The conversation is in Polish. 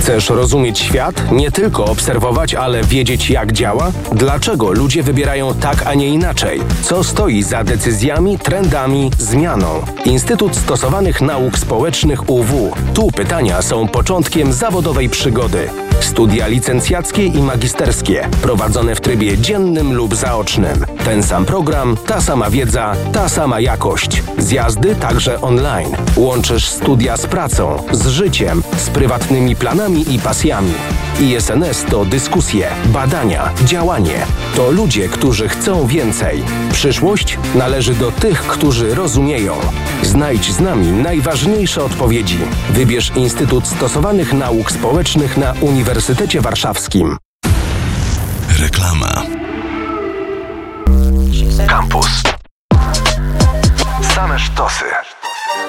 Chcesz rozumieć świat? Nie tylko obserwować, ale wiedzieć, jak działa? Dlaczego ludzie wybierają tak, a nie inaczej? Co stoi za decyzjami, trendami, zmianą? Instytut Stosowanych Nauk Społecznych UW. Tu pytania są początkiem zawodowej przygody. Studia licencjackie i magisterskie, prowadzone w trybie dziennym lub zaocznym. Ten sam program, ta sama wiedza, ta sama jakość. Zjazdy także online. Łączysz studia z pracą, z życiem, z prywatnymi planami i pasjami. ISNS to dyskusje, badania, działanie. To ludzie, którzy chcą więcej. Przyszłość należy do tych, którzy rozumieją. Znajdź z nami najważniejsze odpowiedzi. Wybierz Instytut Stosowanych Nauk Społecznych na Uniwersytecie Warszawskim. Reklama. Campus. Same sztosy.